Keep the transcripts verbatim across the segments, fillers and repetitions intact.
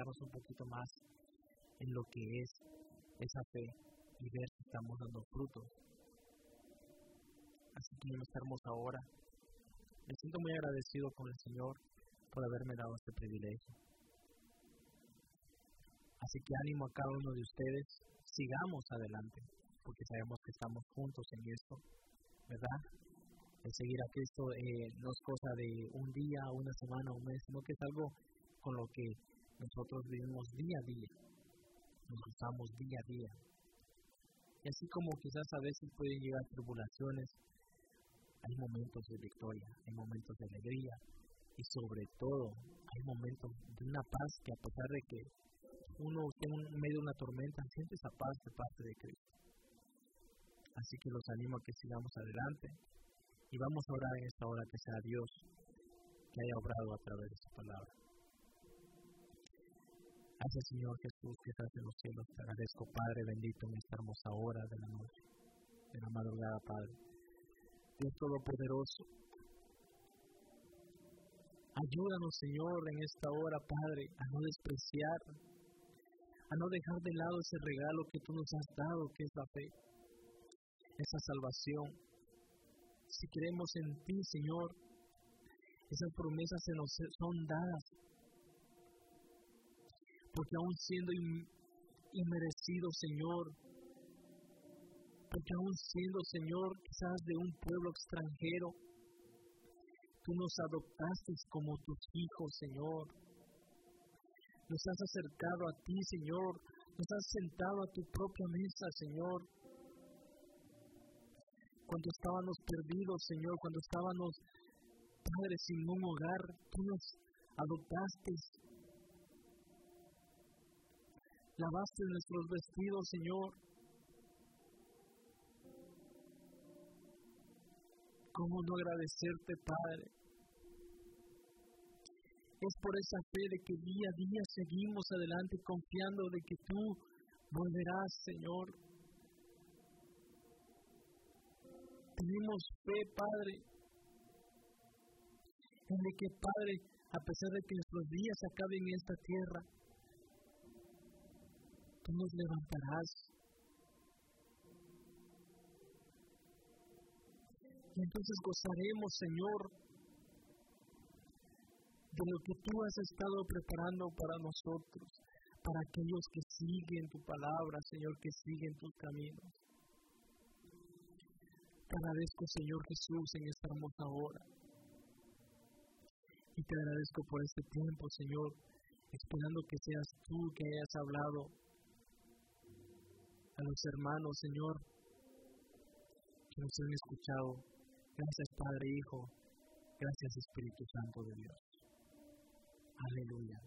enfocarnos un poquito más en lo que es esa fe y ver si estamos dando frutos. Así que en esta hermosa hora me siento muy agradecido con el Señor por haberme dado este privilegio. Así que ánimo a cada uno de ustedes, sigamos adelante, porque sabemos que estamos juntos en esto, ¿verdad? El seguir a Cristo eh, no es cosa de un día, una semana, un mes, sino que es algo con lo que nosotros vivimos día a día, nos gozamos día a día. Y así como quizás a veces pueden llegar tribulaciones, hay momentos de victoria, hay momentos de alegría, y sobre todo hay momentos de una paz que a pesar de que uno esté en medio de una tormenta, siente esa paz de parte de Cristo. Así que los animo a que sigamos adelante y vamos a orar en esta hora que sea Dios que haya obrado a través de su palabra. Gracias, Señor Jesús, que estás en los cielos. Te agradezco, Padre bendito, en esta hermosa hora de la noche, de la madrugada, Padre. Dios Todopoderoso, ayúdanos, Señor, en esta hora, Padre, a no despreciar, a no dejar de lado ese regalo que tú nos has dado, que es la fe, esa salvación. Si creemos en ti, Señor, esas promesas se nos son dadas, porque aún siendo inmerecidos, Señor, porque aún siendo, Señor, quizás de un pueblo extranjero, tú nos adoptaste como tus hijos, Señor. Nos has acercado a ti, Señor. Nos has sentado a tu propia mesa, Señor. Cuando estábamos perdidos, Señor, cuando estábamos, Padre, sin un hogar, tú nos adoptaste. Lavaste nuestros vestidos, Señor. ¿Cómo no agradecerte, Padre? Es por esa fe de que día a día seguimos adelante confiando de que tú volverás, Señor. Tenemos fe, Padre, en de que, Padre, a pesar de que nuestros días acaben en esta tierra, tú nos levantarás. Y entonces gozaremos, Señor, de lo que tú has estado preparando para nosotros, para aquellos que siguen tu palabra, Señor, que siguen tus caminos. Te agradezco, Señor Jesús, en esta hermosa hora. Y te agradezco por este tiempo, Señor, esperando que seas tú que hayas hablado a los hermanos, Señor, que nos han escuchado. Gracias, Padre, Hijo. Gracias, Espíritu Santo de Dios. Aleluya.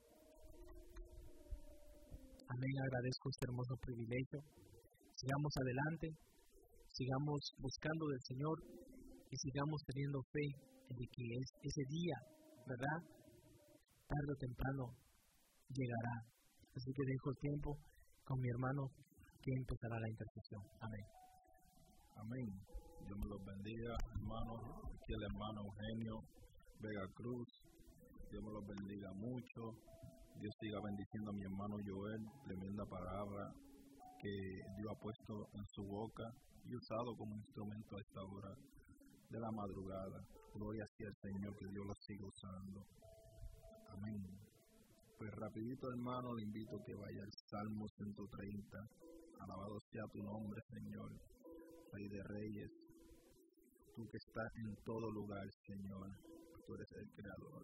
Amén. Agradezco este hermoso privilegio. Sigamos adelante, sigamos buscando del Señor y sigamos teniendo fe en que es ese día, ¿verdad? Tarde o temprano llegará. Así que dejo el tiempo con mi hermano que empezará la intercesión. Amén. Amén. Dios me los bendiga, hermanos. Aquí el hermano Eugenio Vega Cruz. Dios me los bendiga mucho. Dios siga bendiciendo a mi hermano Joel. Tremenda palabra que Dios ha puesto en su boca y usado como instrumento a esta hora de la madrugada. Gloria sea al Señor, que Dios lo siga usando. Amén. Pues rapidito, hermano, le invito a que vaya al Salmo ciento treinta. Alabado sea tu nombre, Señor, Rey de Reyes. Tú que estás en todo lugar, Señor, tú eres el Creador.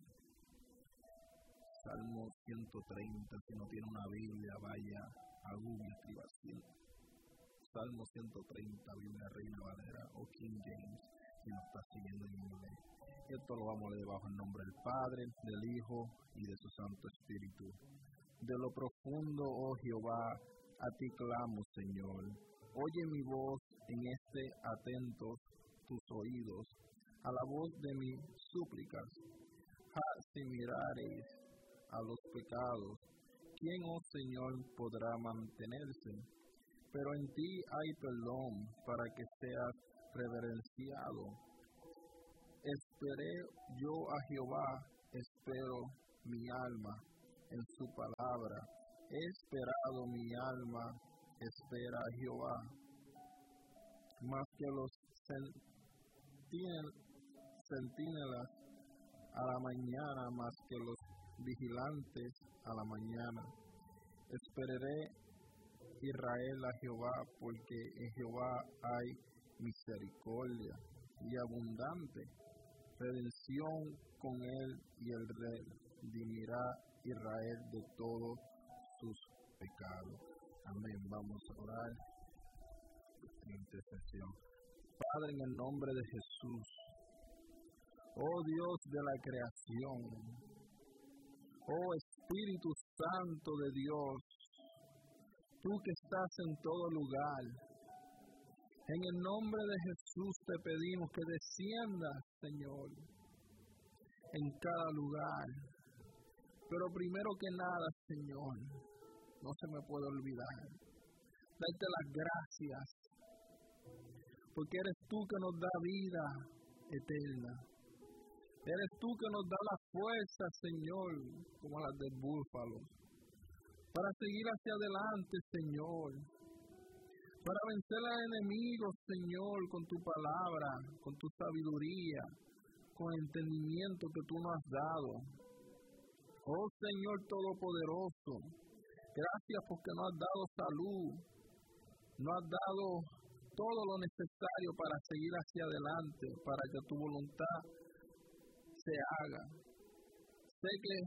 Salmo ciento treinta, si no tiene una Biblia, vaya a Google, escriba así. Salmo ciento treinta, Biblia Reina Valera o King James, si nos está siguiendo en inglés. Esto lo vamos a leer bajo el nombre del Padre, del Hijo y de su Santo Espíritu. De lo profundo, oh Jehová, a ti clamo, Señor. Oye mi voz en este atentos tus oídos, a la voz de mis súplicas. Ja, si mirareis a los pecados, ¿quién, oh Señor, podrá mantenerse? Pero en ti hay perdón para que seas reverenciado. Esperé yo a Jehová, espero mi alma. en su palabra. He esperado mi alma, espera a Jehová, más que los centinelas a la mañana, más que los vigilantes a la mañana. Esperaré Israel a Jehová, porque en Jehová hay misericordia y abundante redención con él, y el redimirá Israel de todos sus pecados. Amén. Vamos a orar en intercesión. Padre, en el nombre de Jesús, oh Dios de la creación, oh Espíritu Santo de Dios, tú que estás en todo lugar, en el nombre de Jesús te pedimos que desciendas, Señor, en cada lugar. Pero primero que nada, Señor, no se me puede olvidar darte las gracias, porque eres tú que nos da vida eterna. Eres tú que nos da la fuerza, Señor, como las del búfalo, para seguir hacia adelante, Señor, para vencer al enemigo, Señor, con tu palabra, con tu sabiduría, con el entendimiento que tú nos has dado. Oh Señor Todopoderoso, gracias porque nos has dado salud, nos has dado todo lo necesario para seguir hacia adelante, para que tu voluntad se haga. Sé que,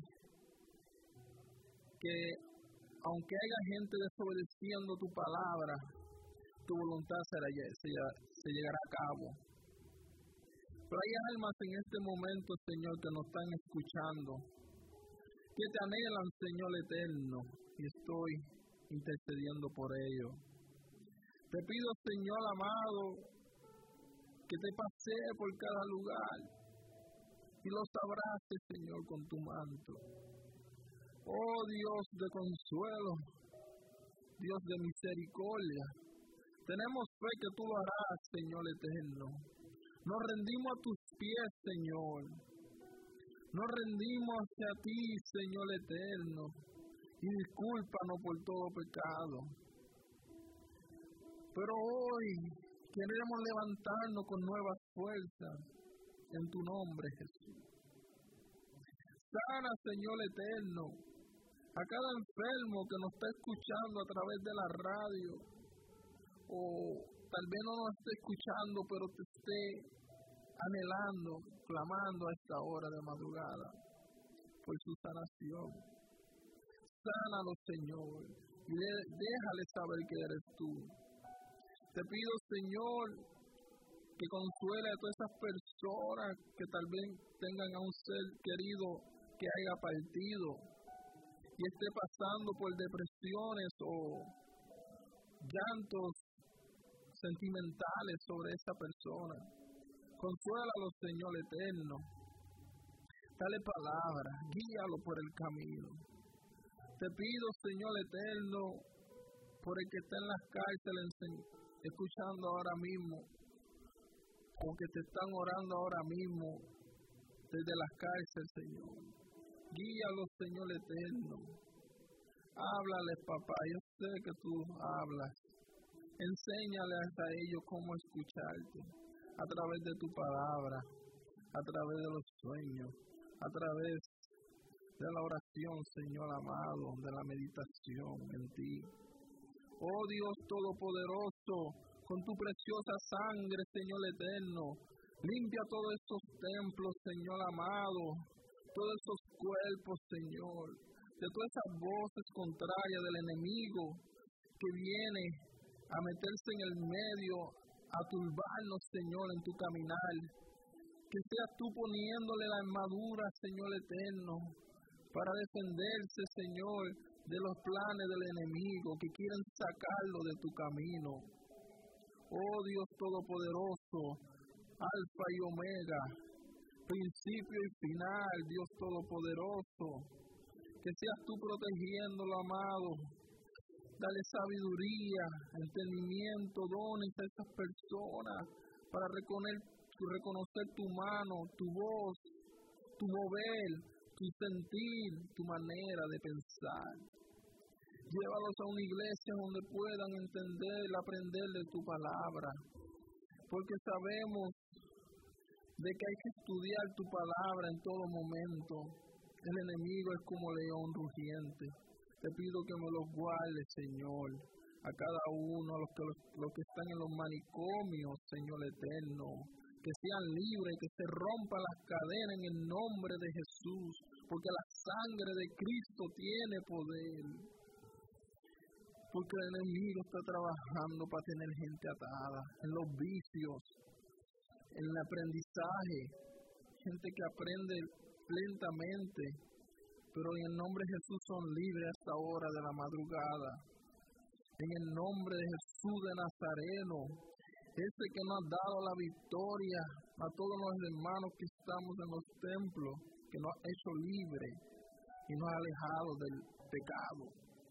que aunque haya gente desobedeciendo tu palabra, tu voluntad será, se, se llegará a cabo. Pero hay almas en este momento, Señor, que nos están escuchando, que te anhelan, Señor eterno, y estoy intercediendo por ellos. Te pido, Señor amado, que te pasee por cada lugar y los abraces, Señor, con tu manto. Oh Dios de consuelo, Dios de misericordia, tenemos fe que tú lo harás, Señor eterno. Nos rendimos a tus pies, Señor. Nos rendimos hacia ti, Señor eterno, y discúlpanos por todo pecado. Pero hoy queremos levantarnos con nuevas fuerzas en tu nombre, Jesús. Sana, Señor eterno, a cada enfermo que nos está escuchando a través de la radio, o tal vez no nos esté escuchando, pero te esté anhelando, clamando a esta hora de madrugada por su sanación. Sánalo, Señor, y déjale saber que eres tú. Te pido, Señor, que consuele a todas esas personas que tal vez tengan a un ser querido que haya partido y esté pasando por depresiones o llantos sentimentales sobre esa persona. Consuélalo, Señor eterno. Dale palabra, guíalo por el camino. Te pido, Señor eterno, por el que está en las cárceles escuchando ahora mismo, o que te están orando ahora mismo desde las cárceles, Señor. Guíalo, Señor eterno. Háblales, papá, yo sé que tú hablas. Enséñales a ellos cómo escucharte, a través de tu palabra, a través de los sueños, a través de la oración, Señor amado, de la meditación en ti. Oh Dios Todopoderoso, con tu preciosa sangre, Señor eterno, limpia todos estos templos, Señor amado, todos esos cuerpos, Señor, de todas esas voces contrarias del enemigo que viene a meterse en el medio, a turbarnos, Señor, en tu caminar. Que seas tú poniéndole la armadura, Señor eterno, para defenderse, Señor, de los planes del enemigo que quieren sacarlo de tu camino. Oh Dios Todopoderoso, Alfa y Omega, principio y final, Dios Todopoderoso, que seas tú protegiéndolo, amado. Dale sabiduría, entendimiento, dones a esas personas para reconocer, reconocer tu mano, tu voz, tu mover, tu tu sentir, tu manera de pensar. Llévalos a una iglesia donde puedan entender, aprender de tu palabra, porque sabemos de que hay que estudiar tu palabra en todo momento. El enemigo es como león rugiente. Te pido que me los guardes, Señor, a cada uno, a los que, los, los que están en los manicomios, Señor eterno, que sean libres, que se rompan las cadenas en el nombre de Jesús, porque la sangre de Cristo tiene poder. Porque el enemigo está trabajando para tener gente atada en los vicios, en el aprendizaje, gente que aprende lentamente, pero en el nombre de Jesús son libres a esta hora de la madrugada. En el nombre de Jesús de Nazareno, ese que nos ha dado la victoria a todos los hermanos que estamos en los templos, que nos ha hecho libres y nos ha alejado del pecado,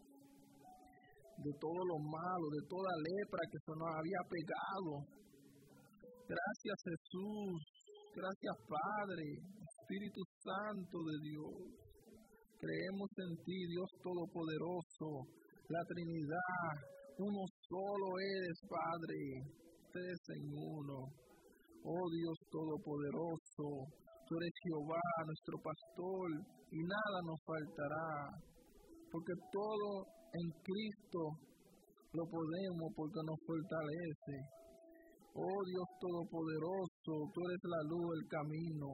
de todo lo malo, de toda lepra que se nos había pegado. Gracias, Jesús. Gracias, Padre, Espíritu Santo de Dios. Creemos en ti, Dios Todopoderoso, la Trinidad. Uno solo eres, Padre. Tres en uno. Oh Dios Todopoderoso, tú eres Jehová, nuestro pastor, y nada nos faltará, porque todo en Cristo lo podemos, porque nos fortalece. Oh Dios Todopoderoso, tú eres la luz, el camino.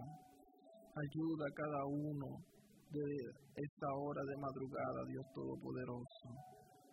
Ayuda a cada uno de esta hora de madrugada, Dios Todopoderoso.